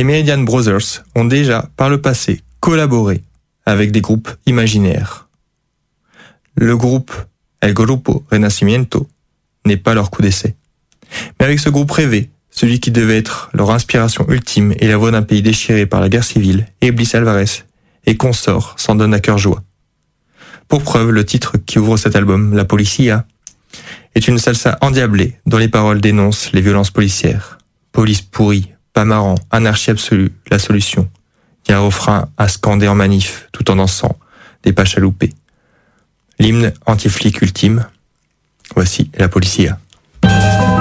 Les Meridian Brothers ont déjà, par le passé, collaboré avec des groupes imaginaires. Le groupe El Grupo Renacimiento n'est pas leur coup d'essai. Mais avec ce groupe rêvé, celui qui devait être leur inspiration ultime et la voix d'un pays déchiré par la guerre civile, Iblis Alvarez et consorts s'en donnent à cœur joie. Pour preuve, le titre qui ouvre cet album, La Policia, est une salsa endiablée dont les paroles dénoncent les violences policières. Police pourrie, pas marrant, anarchie absolue, la solution. Il y a un refrain à scander en manif tout en dansant, des pas chaloupés. L'hymne anti-flic ultime, voici La Policia.